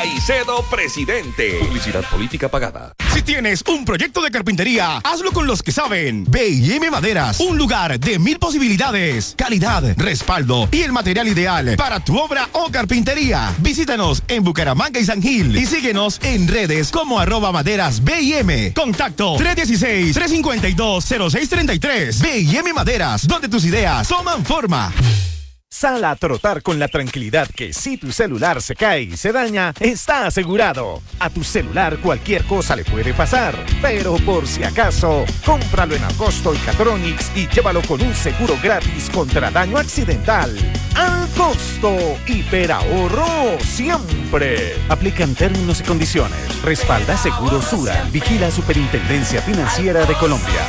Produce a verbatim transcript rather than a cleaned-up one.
Caicedo, presidente. Publicidad política pagada. Si tienes un proyecto de carpintería, hazlo con los que saben. B y M Maderas, un lugar de mil posibilidades, calidad, respaldo y el material ideal para tu obra o carpintería. Visítanos en Bucaramanga y San Gil y síguenos en redes como arroba maderas B y M. Contacto tres uno seis, tres cinco dos, cero seis tres tres. B y M Maderas, donde tus ideas toman forma. Sal a trotar con la tranquilidad que si tu celular se cae y se daña, está asegurado. A tu celular cualquier cosa le puede pasar, pero por si acaso, cómpralo en Agosto y Catronics y llévalo con un seguro gratis contra daño accidental. Al costo, hiperahorro siempre. Aplican términos y condiciones. Respalda Seguro Sura. Vigila Superintendencia Financiera de Colombia.